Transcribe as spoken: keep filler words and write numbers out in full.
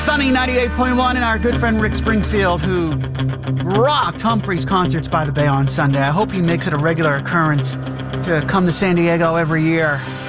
Sunny ninety-eight point one and our good friend Rick Springfield, who rocked Humphrey's Concerts by the Bay on Sunday. I hope he makes it a regular occurrence to come to San Diego every year.